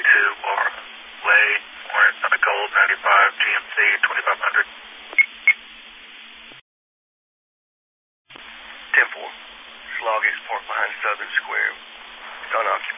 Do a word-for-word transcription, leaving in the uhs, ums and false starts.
to Laura. Lay, Lawrence on a gold ninety-five, G M C twenty-five hundred. ten four. Slog is parked behind Southern Square. Start off